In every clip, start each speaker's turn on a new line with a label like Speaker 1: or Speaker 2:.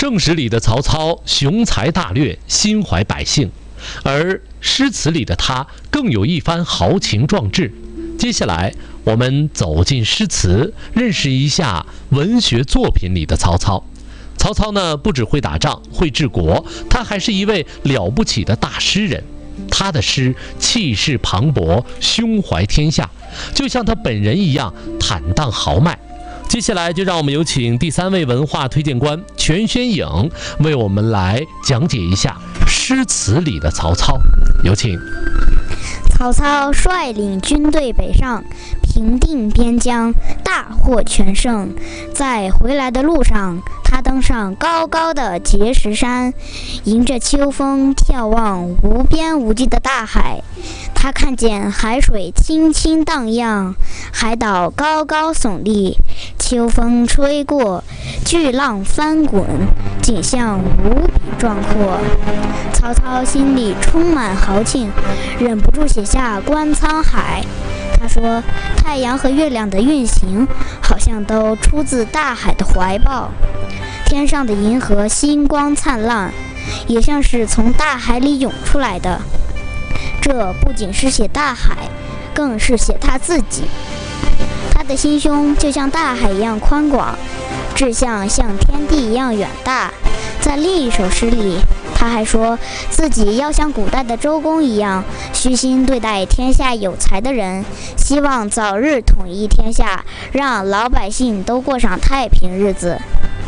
Speaker 1: 正史里的曹操雄才大略，心怀百姓，而诗词里的他更有一番豪情壮志。接下来我们走进诗词，认识一下文学作品里的曹操。曹操呢，不只会打仗，会治国，他还是一位了不起的大诗人。他的诗气势磅礴，胸怀天下，就像他本人一样坦荡豪迈。接下来就让我们有请第3位文化推荐官全宣颖为我们来讲解一下诗词里的曹操，有请。
Speaker 2: 曹操率领军队北上，平定边疆，大获全胜。在回来的路上，他登上高高的碣石山，迎着秋风眺望无边无际的大海。他看见海水清清荡漾，海岛高高耸立，秋风吹过，巨浪翻滚，景象无比壮阔。曹操心里充满豪情，忍不住写下《观沧海》。他说，太阳和月亮的运行好像都出自大海的怀抱，天上的银河星光灿烂，也像是从大海里涌出来的。这不仅是写大海，更是写他自己。他的心胸就像大海一样宽广，志向像天地一样远大。在另一首诗里，他还说自己要像古代的周公一样，虚心对待天下有才的人，希望早日统一天下，让老百姓都过上太平日子。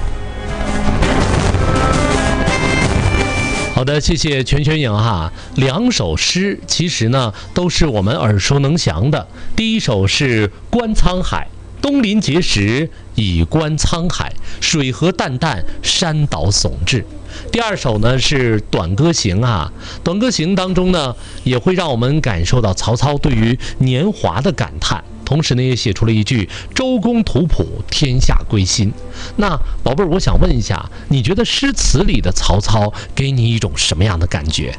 Speaker 1: 好的，谢谢全宣颖哈。2首诗其实呢都是我们耳熟能详的。第一首是《观沧海》，东临碣石，以观沧海，水河淡淡，山岛耸峙。第二首呢是《短歌行》啊，《短歌行》当中呢也会让我们感受到曹操对于年华的感叹，同时呢也写出了一句周公吐哺，天下归心。那宝贝儿，我想问一下，你觉得诗词里的曹操给你一种什么样的感觉？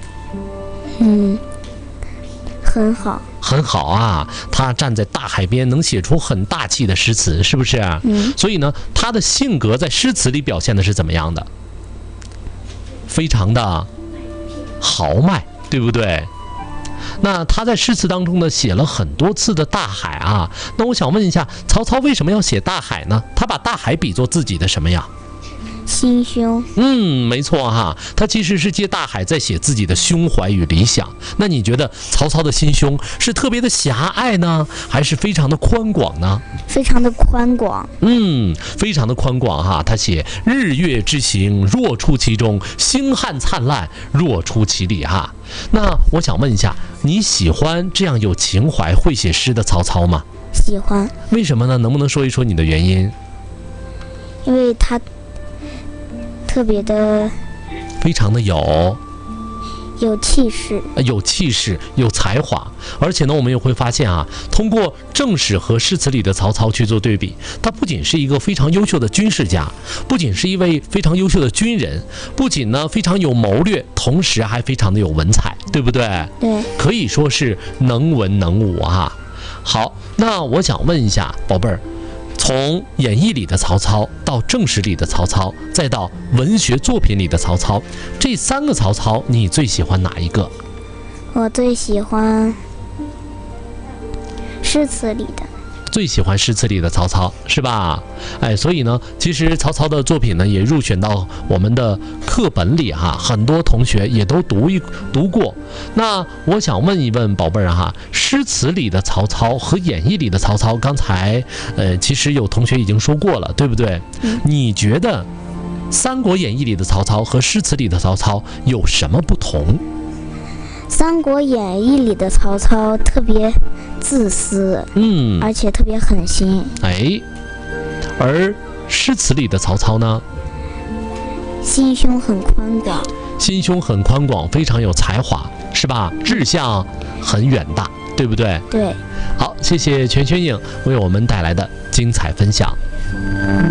Speaker 2: 很好。
Speaker 1: 很好啊，他站在大海边，能写出很大气的诗词，是不是？所以呢，他的性格在诗词里表现的是怎么样的？非常的豪迈，对不对？那他在诗词当中呢，写了很多次的大海啊。那我想问一下，曹操为什么要写大海呢？他把大海比作自己的什么呀？
Speaker 2: 心胸。
Speaker 1: 没错哈，他其实是借大海在写自己的胸怀与理想。那你觉得曹操的心胸是特别的狭隘呢，还是非常的宽广呢？
Speaker 2: 非常的宽广。
Speaker 1: 非常的宽广哈。他写日月之行，若出其中；星汉灿烂，若出其里哈。那我想问一下，你喜欢这样有情怀、会写诗的曹操吗？
Speaker 2: 喜欢。
Speaker 1: 为什么呢？能不能说一说你的原因？
Speaker 2: 因为他特别的
Speaker 1: 非常的有
Speaker 2: 气势，
Speaker 1: 有才华。而且呢，我们也会发现啊，通过正史和诗词里的曹操去做对比，他不仅是一个非常优秀的军事家，不仅是一位非常优秀的军人，不仅呢非常有谋略，同时还非常的有文采，对不对？
Speaker 2: 对，
Speaker 1: 可以说是能文能武啊。好，那我想问一下宝贝儿，从演义里的曹操到正史里的曹操，再到文学作品里的曹操，这3个曹操你最喜欢哪一个？
Speaker 2: 我最喜欢诗词里的。
Speaker 1: 最喜欢诗词里的曹操是吧？所以呢，其实曹操的作品呢也入选到我们的课本里哈，很多同学也都读过。那我想问一问宝贝儿哈，诗词里的曹操和演义里的曹操，刚才其实有同学已经说过了，对不对？你觉得《三国演义》里的曹操和诗词里的曹操有什么不同？
Speaker 2: 《三国演义》里的曹操特别自私，而且特别狠心。
Speaker 1: 而诗词里的曹操呢？
Speaker 2: 心胸很宽广。
Speaker 1: 心胸很宽广，非常有才华，是吧？志向很远大，对不对？
Speaker 2: 对。
Speaker 1: 好，谢谢全宣颖为我们带来的精彩分享。